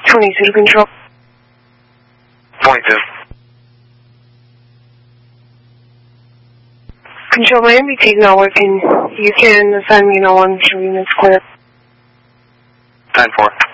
22 to control. 22. Control Miami, take not working. You can assign me no one, show units clear. 10-4.